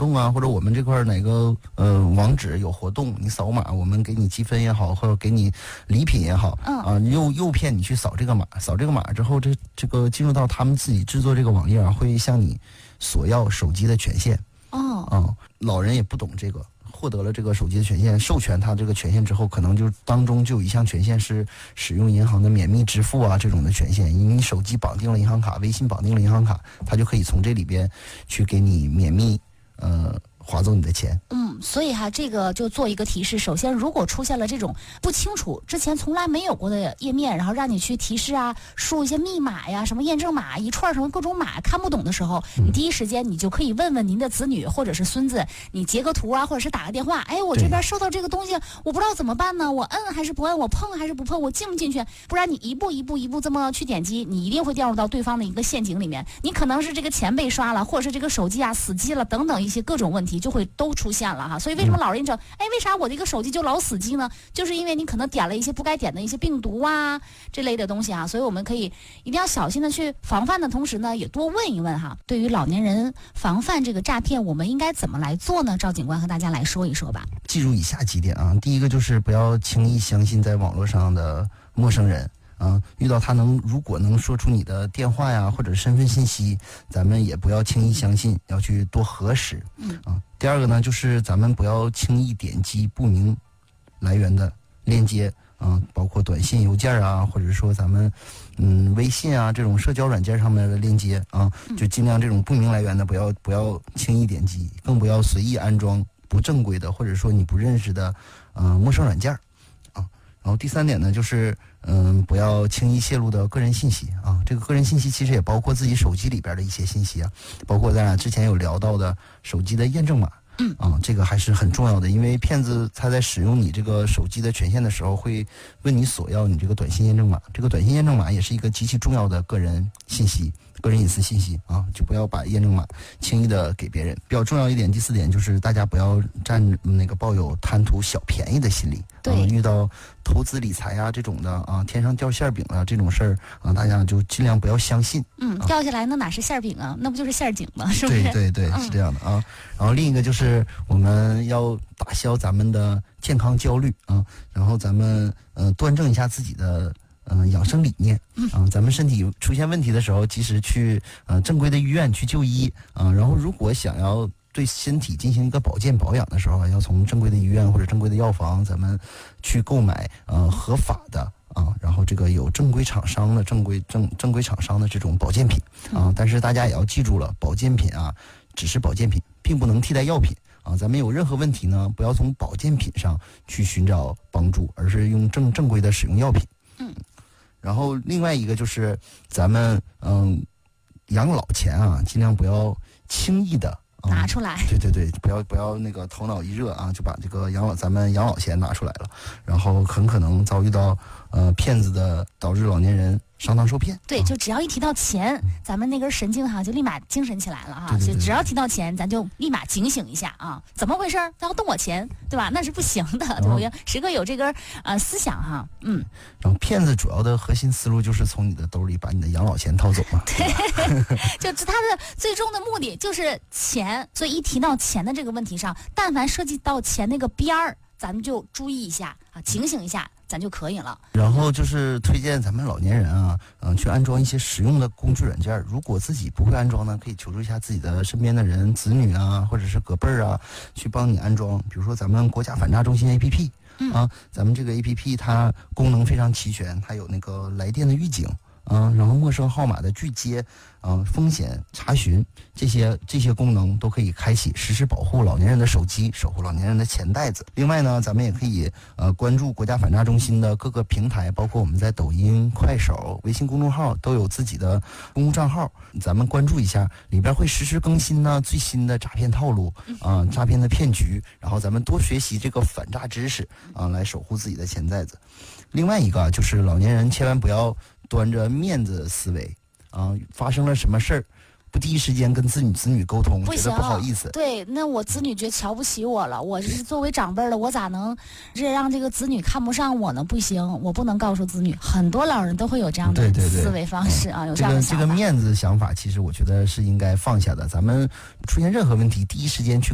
动啊，或者我们这块哪个网址有活动，你扫码，我们给你积分也好，或者给你礼品也好，诱骗你去扫这个码，扫这个码之后，这个进入到他们自己制作这个网页啊，会向你索要手机的权限。老人也不懂这个。获得了这个手机的权限，授权他这个权限之后，可能就当中就有一项权限是使用银行的免密支付啊这种的权限。你手机绑定了银行卡，微信绑定了银行卡，他就可以从这里边去给你免密划走你的钱。 所以这个就做一个提示。首先，如果出现了这种不清楚、之前从来没有过的页面，然后让你去提示啊，输入一些密码呀、什么验证码、一串什么各种码看不懂的时候，你第一时间你就可以问问您的子女或者是孙子，你截个图啊，或者是打个电话。我这边收到这个东西，我不知道怎么办呢？我摁还是不摁？我碰还是不碰？我进不进去？不然你一步一步这么去点击，你一定会掉入到对方的一个陷阱里面。你可能是这个钱被刷了，或者是这个手机死机了，等等一些各种问题就会都出现了哈。所以为什么老人说，为啥我这个手机就老死机呢？就是因为你可能点了一些不该点的一些病毒啊这类的东西所以我们可以一定要小心的去防范的同时呢，也多问一问对于老年人防范这个诈骗，我们应该怎么来做呢？赵警官和大家来说一说吧。 记住以下几点啊，第一个就是不要轻易相信在网络上的陌生人。遇到他如果能说出你的电话呀或者身份信息，咱们也不要轻易相信，要去多核实。第二个呢，就是咱们不要轻易点击不明来源的链接包括短信、邮件啊，或者说咱们微信啊这种社交软件上面的链接就尽量这种不明来源的不要轻易点击，更不要随意安装不正规的或者说你不认识的陌生软件然后第三点呢，就是不要轻易泄露的个人信息这个个人信息其实也包括自己手机里边的一些信息包括咱俩之前有聊到的手机的验证码。这个还是很重要的，因为骗子他在使用你这个手机的权限的时候，会问你索要你这个短信验证码。这个短信验证码也是一个极其重要的个人信息、个人隐私信息就不要把验证码轻易的给别人。比较重要一点，第四点就是大家不要抱有贪图小便宜的心理。遇到投资理财这种的天上掉馅饼这种事儿大家就尽量不要相信。 掉下来那哪是馅饼那不就是馅饼吗？是不是？ 对，是这样的然后另一个就是我们要打消咱们的健康焦虑然后咱们端正一下自己的养生理念咱们身体出现问题的时候，及时去正规的医院去就医然后如果想要对身体进行一个保健保养的时候要从正规的医院或者正规的药房咱们去购买合法的然后这个有正规厂商的正规厂商的这种保健品但是大家也要记住了，保健品只是保健品，并不能替代药品咱们有任何问题呢，不要从保健品上去寻找帮助，而是用正规的使用药品。然后另外一个就是咱们养老钱尽量不要轻易的拿出来。 对，不要那个头脑一热就把这个咱们养老钱拿出来了，然后很可能遭遇到骗子的，导致老年人上当受骗。 对，就只要一提到钱，咱们那根神经就立马精神起来了对， 只要提到钱，咱就立马警醒一下怎么回事？他要动我钱，对吧？那是不行的，对吧？时刻有这根思想然后骗子主要的核心思路就是从你的兜里把你的养老钱掏走嘛。 对，就他的最终的目的就是钱，所以一提到钱的这个问题上，但凡涉及到钱那个边儿，咱们就注意一下警醒一下。咱就可以了。 然后就是推荐咱们老年人去安装一些实用的工具软件。如果自己不会安装呢，可以求助一下自己的身边的人，子女或者是隔辈去帮你安装。比如说咱们国家反诈中心 APP 咱们这个 APP 它功能非常齐全，它有那个来电的预警然后陌生号码的拒接风险查询，这些功能都可以开启，实时保护老年人的手机，守护老年人的钱袋子。另外呢，咱们也可以关注国家反诈中心的各个平台，包括我们在抖音、快手、微信公众号都有自己的公共账号，咱们关注一下，里边会实时更新最新的诈骗套路诈骗的骗局，然后咱们多学习这个反诈知识来守护自己的钱袋子。另外一个就是老年人千万不要端着面子思维发生了什么事儿不第一时间跟子女沟通，觉得不好意思。 对，那我子女觉得瞧不起我了，我是作为长辈的，我咋能让这个子女看不上我呢？不行，我不能告诉子女。很多老人都会有这样的思维方式有这样的想法。 这个面子想法，其实我觉得是应该放下的。咱们出现任何问题，第一时间去